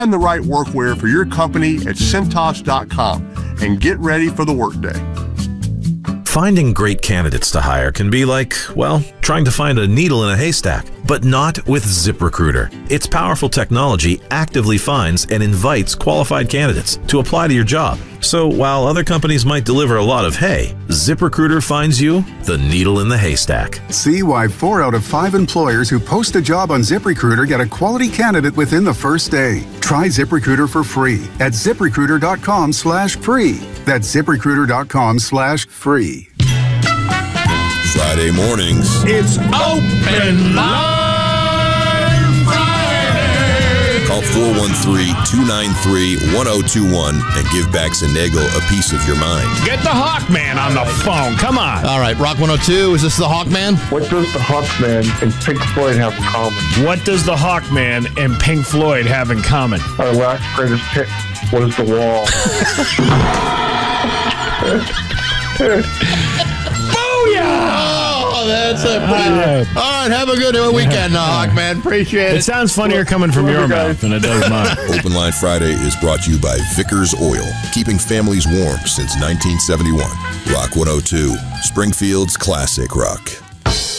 Find the right workwear for your company at Cintas.com and get ready for the workday. Finding great candidates to hire can be like, well, trying to find a needle in a haystack, but not with ZipRecruiter. Its powerful technology actively finds and invites qualified candidates to apply to your job. So while other companies might deliver a lot of hay, ZipRecruiter finds you the needle in the haystack. See why 4 out of 5 employers who post a job on ZipRecruiter get a quality candidate within the first day. Try ZipRecruiter for free at ZipRecruiter.com/free. That's ZipRecruiter.com/free. Friday mornings. It's Open Line Friday. Call 413-293-1021 and give Baxenego a piece of your mind. Get the Hawkman on the phone. Come on. All right, Rock 102. Is this the Hawkman? What does the Hawkman and Pink Floyd have in common? What does the Hawkman and Pink Floyd have in common? Our last greatest hit was The Wall. Oh, that's a pretty. All right, have a good weekend, Hawkman. Appreciate it. It sounds funnier coming from your mouth than it does mine. Open Line Friday is brought to you by Vickers Oil, keeping families warm since 1971. Rock 102, Springfield's classic rock.